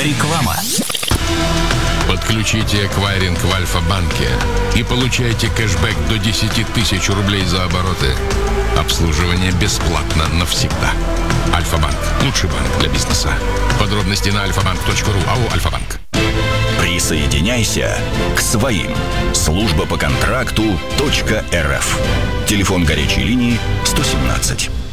Реклама. Подключите эквайринг в Альфа-банке и получайте кэшбэк до 10 тысяч рублей за обороты. Обслуживание бесплатно навсегда. Альфа-банк. Лучший банк для бизнеса. Подробности на alfabank.ru. АО «Альфа-банк». Присоединяйся к своим. Служба по контракту .рф. Телефон горячей линии 117.